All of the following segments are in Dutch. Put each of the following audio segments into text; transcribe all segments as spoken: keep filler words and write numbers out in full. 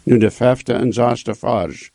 Nu de vijfde en zesde vers.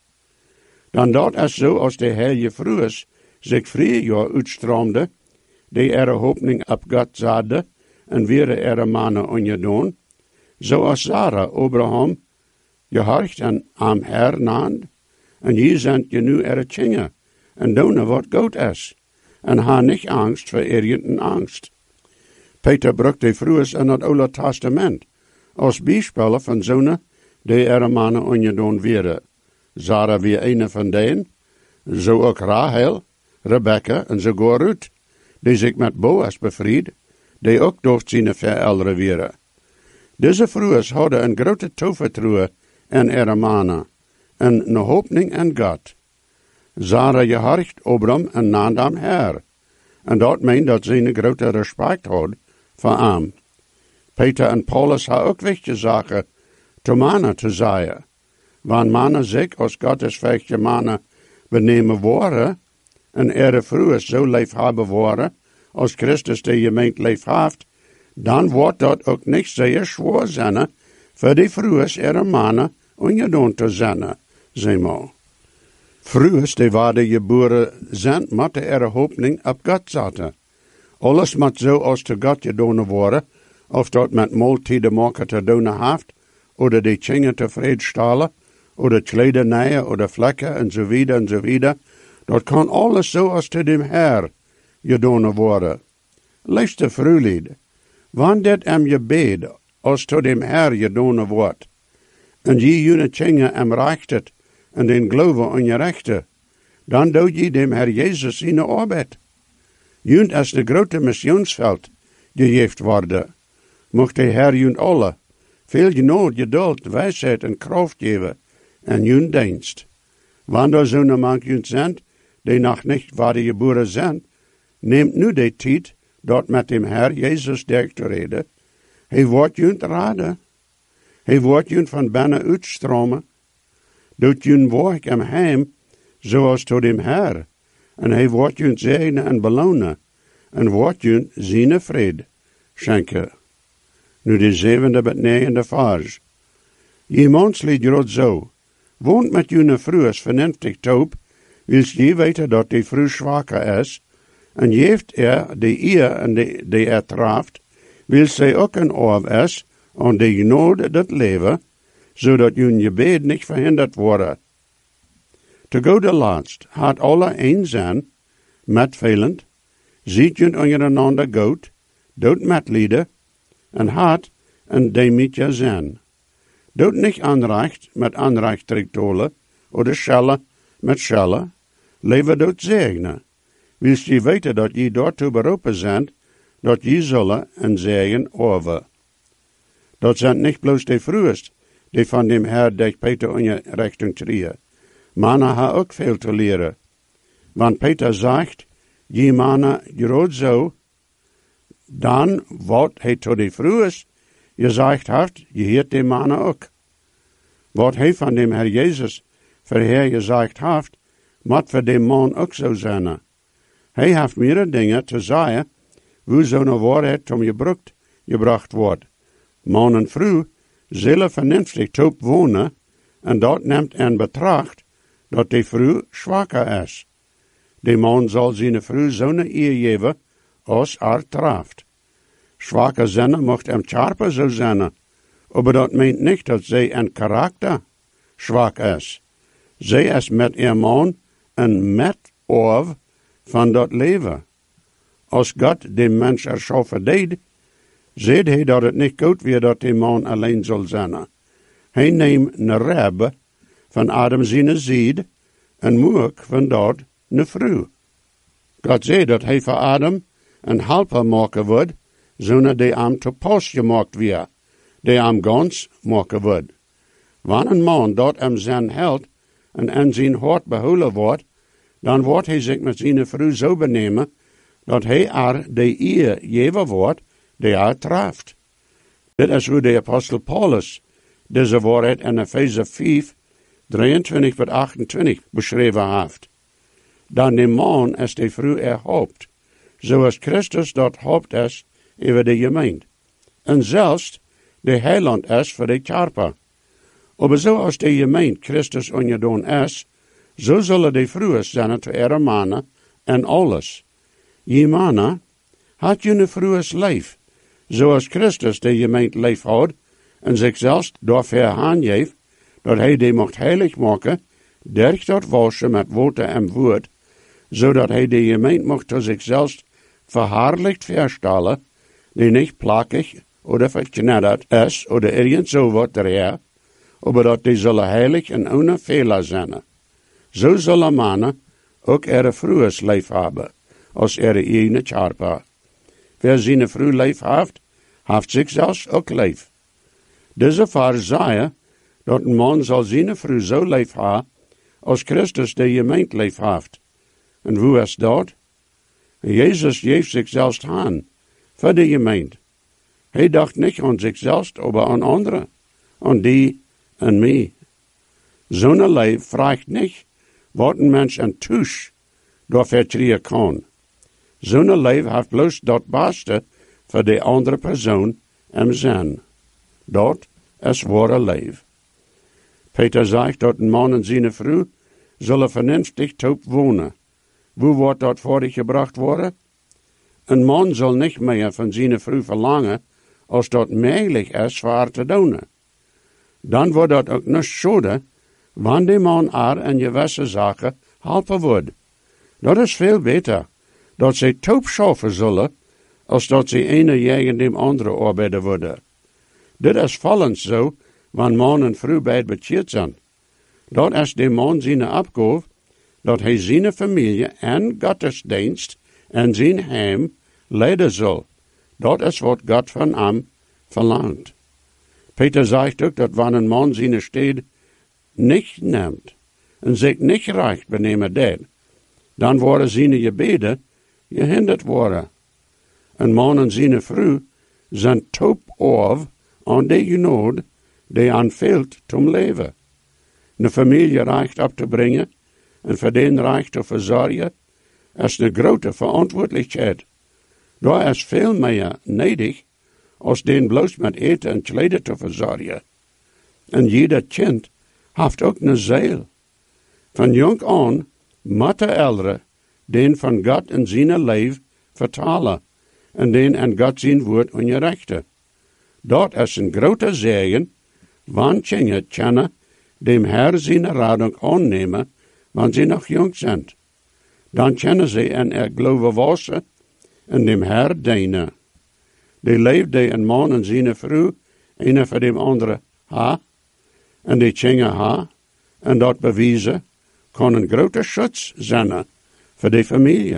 Dan dat is zo als de heilige vroeges zich vrije jaar uitstroomde, die er hoopning op God zade, en weer er mannen ongedaan, zoals Sarah, Abraham, gehorcht en am Herr naand, en je zijn je nu er tjinge, en doen wat goed is, en ha niet angst voor irgendeine angst. Peter brukt de vroeges in het Oude Testament, als bijspellen van zonen, die er mannen ongedaan werden. Sarah weer een van deen, zo ook Rahel, Rebecca en sogar Ruth, die zich met Boas bevried, die ook door zijn verouderen werden. Deze vroeges hadden een grote tovertrouwe en er mannen, en een hoopning en God. Sarah gehorcht Abraham en naand am Herr, en dat meent dat ze een grote respect had voor hem. Peter en Paulus hebben ook wichtige zaken te mannen te zeggen. Wanneer mannen zich als goddesveilige mannen benemen worden, en er vroeger zo leef hebben worden, als Christus de gemeente leef heeft, dan wordt dat ook niet zeer zwaar zijn, voor die vroeger er mannen ongedaan te zijn, zeg maar. Vroeger die waren geboren zijn, moeten er hoopning op God zetten. Alles moet zo als te God gedaan worden, of dat met maaltijden maken te doen heeft, oder die tjingen tevreden stellen, oder kledenijen, oder vlekken, en zo wieder, en zo wieder. Dat kan alles zo als te dem Herr gedaan worden. Luister, vroelied, wanneer dit hem je bed, als te dem Herr gedaan wordt, en je jene tjingen hem rechtet, en den geloven aan je rechten, dan doet je dem Herr Jezus in de arbeid. Junt als de grote missionsveld gegeven worden, mocht de Herr junt alle veel genoeg, geduld, wijsheid en kracht geven, en junt dienst. Wanneer zo'n man junt zijn, die nog niet waar geboren zijn, neemt nu de tijd, dat met dem Herr Jezus der te reden. Hij wordt junt raden. Hij wordt junt van binnen uitstromen. Doet junt werk hem heim, zoals tot dem Herr. En hij wordt junt zegenen en belonen. En wordt junt zijn vrede schenken. Nu de zevende bet negende vers. Iemand liet grot zo. Woont met june vroegs vernünftig toop, wils je weten dat die vroeg zwakker is, en geeft er de eer en de, die er traft, wils zij ook een oor is, en de genode dat leven, zodat jun gebed niet verhinderd worden. Te gode laatst had alle een zijn, met velend, ziet jun ondereinander goed, doet met lieden, en had en de met je zijn. Doet niet aanrecht met aanrecht terugtolen, oder schellen met schellen, leven doet zegenen. Wils je weten dat je daartoe beroepen zijn, dat je zullen en zegen over. Dat zijn niet bloos de vroegst, die van dem Herr die Peter in je richting trieën. Mannen ha ook veel te leren. Want Peter zegt, je mannen groot zo, dan wat hij tot de vroegst gezegd heeft, je heert de mannen ook. Wat hij van dem Herr Jezus verheer gezegd heeft, moet voor de man ook zo zijn. Hij heeft meerdere dingen te zeggen, hoe zo'n waarheid om gebruikt, gebracht wordt. Man en vrouw zullen vernünftig top wonen, en dat neemt in betracht dat de vrouw zwakker is. De man zal zijn vrouw zo'n eer geven, als er traft. Zwakke zinnen mocht hem scherper zo zijn, maar dat meent niet dat zij in karakter zwak is. Zij is met haar man een met of van dat leven. Als God de mens erschaffen deed, zei hij dat het niet goed weer dat de man alleen zal zijn. Hij neemt een reb van Adam zijn zied en moek van dat een vrouw. God zei dat hij voor Adam een helper maken wordt, zodat die hem te pas gemaakt weer, die hem gans maken wordt. Wanneer een man dat hem zijn held en in zijn hart behouden wordt, dan wordt hij zich met zijn vrouw zo benemen, dat hij er de eer geven wordt, die hij treft. Dit is hoe de apostel Paulus deze waarheid in Efeze vijf, drieëntwintig tot achtentwintig beschreven heeft. Dan de man is de vrouw erhoopt, zoals Christus dat hoopt is over de gemeente. En zelfs de heiland is voor de kerper. Aber so als de gemeente Christus ongedaan is, zo zullen de vroers zijn te ihre mannen en alles. Je mannen, had je een vroers leef, zoals Christus de gemeente leef had, en zichzelf daarvoor aangeeft, dat hij die mocht heilig maken, durch dat waschen met water en woord, zodat hij de gemeente mocht tot zichzelf verhaarlijkt verstellen, die niet plakig oder verknetterd is, oder irgend zo wat er, aber dat die zullen heilig en ohne Fehler zijn. Zo zullen mannen ook ihre vroers leef hebben, als ihre ene charpa. Wer zijn vroeg leef heeft, heeft zichzelf ook leef. Deze vers zei dat een man zal zijn vroeg zo leef hebben, als Christus de gemeente leef heeft. En hoe is dat? Jezus geeft zichzelf aan, voor de gemeente. Hij dacht niet aan zichzelf, maar aan anderen, aan die en mij. Zo'n leef vraagt niet wat een mens een tusch daarvoor krijgen kan. Zo'n leef heeft bloos dat beste voor de andere persoon en zijn. Dat is ware leef. Peter zegt dat een man en zijn vrouw zullen vernünftig top wonen. Hoe wordt dat voor gebracht worden? Een man zal niet meer van zijn vrouw verlangen, als dat mogelijk is voor haar te doen. Dan wordt dat ook niet schade, wanneer die man haar en gewisse zaken helpen wordt. Dat is veel beter, dat ze top schaffen zullen, als dat ze ene tegen de andere arbeiden worden. Dit is vallend zo, wanneer man en vrouw beide bekeerd zijn. Dat is de man zijn opgave, dat hij zijn familie en godsdienst en zijn heim leiden zal. Dat is wat God van hem verlangt. Peter zegt ook dat wanneer een man zijn stede niet neemt en zich niet recht benemen deed, dan worden zijn gebeden gehinderd worden. Een man en zijn vrouw zijn top af aan de genade die aanveelt om leven. Een familie recht op te brengen en voor den recht te verzorgen, is een grote verantwoordelijkheid. Daar is veel meer nodig, als den bloos met eten en kleden te verzorgen. En jeder kind heeft ook een ziel. Van jong aan moet de ouderen den van God in zijn leven vertalen en den en God zijn woord onderrichten. Dat is een grote zegen, want kinderen kunnen dem Herr zijn radung aannemen, wanneer ze nog jong zijn. Dan kunnen ze in er geloven wassen en dem Herr dienen. Die leeft die een man en zijn vrouw, een voor dem andere ha, en die kinderen ha, en dat bewijzen kan een grote schutz zijn voor die familie.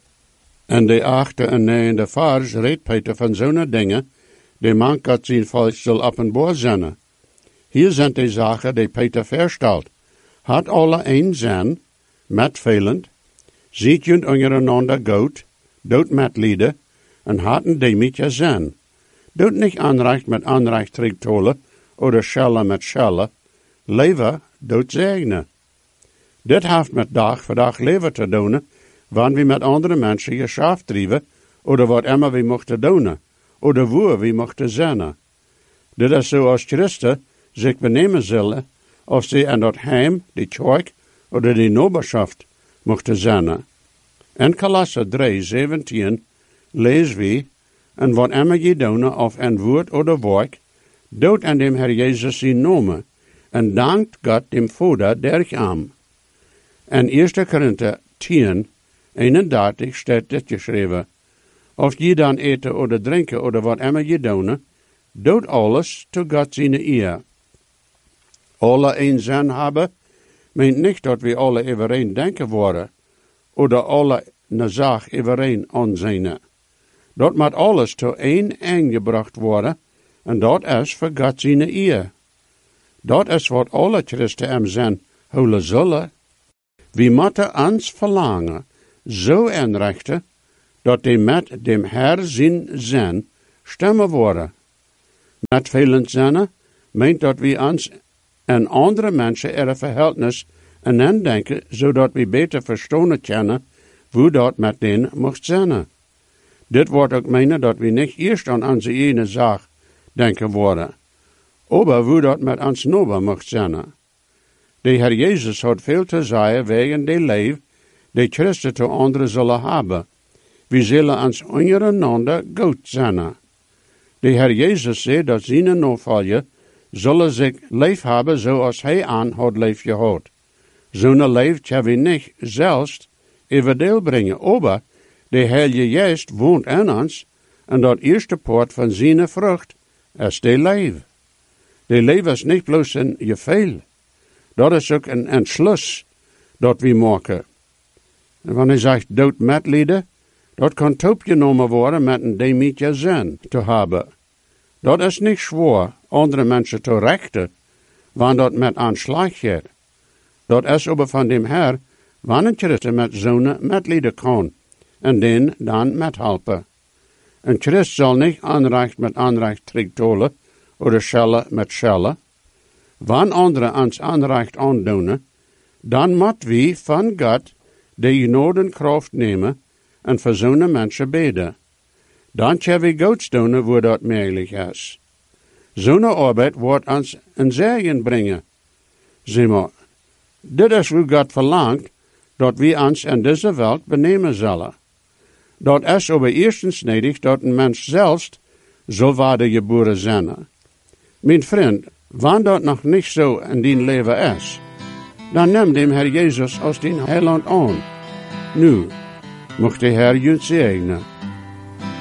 En de achte en negende vers redt Peter van zo'n dingen, die man kan zijn volk zal openbaar zijn. Hier zijn die zaken die Peter verstelt. Had alle een zijn, met velend, ziet junt ondereinander goed, doet met lieden, en haten die met je zijn. Doet niet aanrecht met aanrecht terugtolen, oder schellen met schellen, leven doet zegenen. Dit heeft met dag voor dag leven te doen, wanneer we met andere mensen geschaft drijven, oder wat immer we mochten doen, oder wo we mochten zijn. Dit is zo als Christen zich benemen zullen, als ze in dat heim, die kerk, oder die noberschaft mochten zijn. In Kolosser drie, zeventien lezen we, en wat immer je doen, of in woord oder werk, doet aan dem Herr Jezus zijn naam, en dankt God dem Vader durch am. In eerste Korinther tien, eenendertig staat dit geschreven, of je dan eten oder drinken oder wat immer je doen, doet alles to God zijn eer. Alle een zin hebben, meent niet dat we alle iedereen denken worden, oder alle een zaak iedereen aanzien. Dat moet alles to één aangebracht worden, en dat is voor God zijn eer. Dat is wat alle Christen hem zijn houden zullen. We moeten ons verlangen zo inrichten, dat die met dem Herr zijn zin stemmen worden. Met velen zinnen meent dat we ons en andere mensen ihre verhältnis en indenken, zodat we beter verstaan kunnen, hoe dat met hen mocht zijn. Dit wordt ook menen dat we niet eerst aan onze ene zaak denken worden. Aber wo dat met ons nober mocht zijn. De Heer Jezus had veel te zeggen wegen de leef, de Christen te anderen zullen hebben. We zullen ons ondereinander goed zijn. De Heer Jezus zei dat zijn navolger zullen zich leef hebben zoals hij aan had leef gehad. Zo'n leef kunnen we niet zelfs over deel brengen, aber de Heilige Geest woont in ons en dat eerste poort van zijn vrucht is de leef. De leef is niet bloos een gevoel. Dat is ook een entschluss dat we maken. En wanneer hij zegt dood medelijden, dat kan opgenomen worden met een demietje zin te hebben. Dat is niet zwaar andere mensen te rechten, wanneer dat met aanslag gaat. Dat is aber van dem Herr, wanneer Christen met zo'n medelijden kan, en den dan met helpen. Een Christ zal niet aanrecht met aanrecht terugtolen, of schellen met schellen. Wanneer anderen ons aanrecht aandoen, dan moet we van God de genode kracht nemen en voor zo'n mensen bidden. Dan kunnen we Gods doen waar dat mogelijk is. Zo'n arbeid wordt ons een zegen brengen. Zie maar, dit is hoe God verlangt, dat we ons in deze wereld benemen zullen. Dat is aber eerstens nodig dat een mens zelfs zo waarde geboren zijn. Mijn vriend, wanneer dat nog niet zo in dien leven is, dan neem de Heer Jezus als dien heiland aan. Nu, mocht de Heer je zegenen.